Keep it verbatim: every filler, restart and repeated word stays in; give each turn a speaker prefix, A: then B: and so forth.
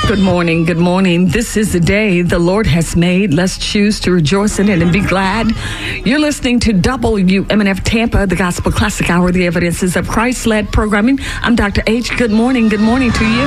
A: Good morning. Good morning. This is the day the Lord has made. Let's choose to rejoice in it and be glad. You're listening to W M N F Tampa, the Gospel Classic Hour, the Evidences of Christ-led programming. I'm Doctor H. Good morning. Good morning to you.